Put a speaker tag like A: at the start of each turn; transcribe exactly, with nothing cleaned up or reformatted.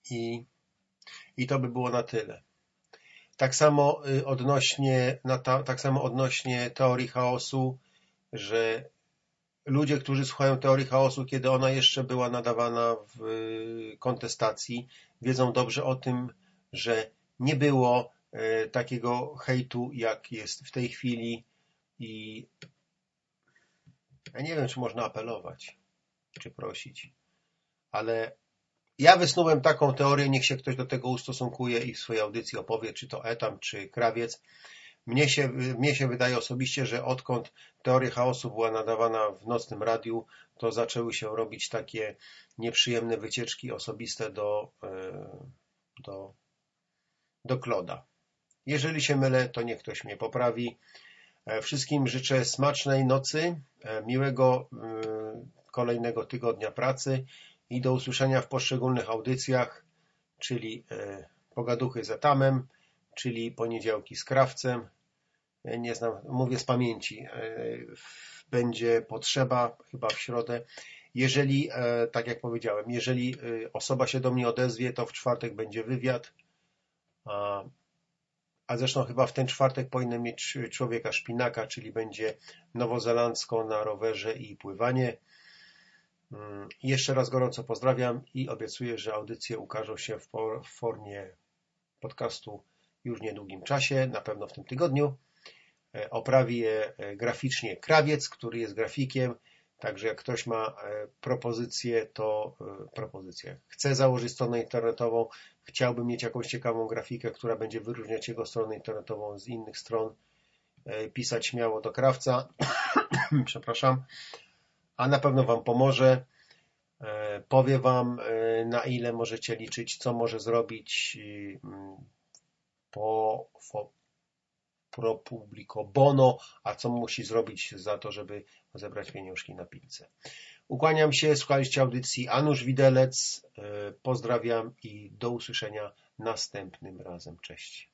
A: I, i to by było na tyle. Tak samo odnośnie, tak samo odnośnie teorii chaosu, że ludzie, którzy słuchają teorii chaosu, kiedy ona jeszcze była nadawana w kontestacji, wiedzą dobrze o tym, że nie było takiego hejtu, jak jest w tej chwili i ja nie wiem, czy można apelować, czy prosić, ale ja wysnułem taką teorię, niech się ktoś do tego ustosunkuje i w swojej audycji opowie, czy to Etam, czy Krawiec. Mnie się, mnie się wydaje osobiście, że odkąd teoria chaosu była nadawana w nocnym radiu, to zaczęły się robić takie nieprzyjemne wycieczki osobiste do, do, do Kloda. Jeżeli się mylę, to niech ktoś mnie poprawi. Wszystkim życzę smacznej nocy, miłego kolejnego tygodnia pracy i do usłyszenia w poszczególnych audycjach, czyli Pogaduchy z Etamem, czyli Poniedziałki z Krawcem. Nie znam, mówię z pamięci. Będzie potrzeba chyba w środę. Jeżeli, tak jak powiedziałem, jeżeli osoba się do mnie odezwie, to w czwartek będzie wywiad. A, a zresztą chyba w ten czwartek powinien mieć Człowieka Szpinaka, czyli będzie nowozelandzko na rowerze i pływanie. Jeszcze raz gorąco pozdrawiam i obiecuję, że audycje ukażą się w formie podcastu już w niedługim czasie, na pewno w tym tygodniu. Oprawi je graficznie Krawiec, który jest grafikiem, także jak ktoś ma propozycję, to propozycję. Chce założyć stronę internetową, chciałby mieć jakąś ciekawą grafikę, która będzie wyróżniać jego stronę internetową z innych stron, pisać śmiało do Krawca, przepraszam, a na pewno Wam pomoże. Powie Wam, na ile możecie liczyć, co może zrobić po, pro publico bono, a co musi zrobić za to, żeby zebrać pieniążki na pizzę. Ukłaniam się, słuchaliście audycji Anusz Widelec, pozdrawiam i do usłyszenia następnym razem. Cześć.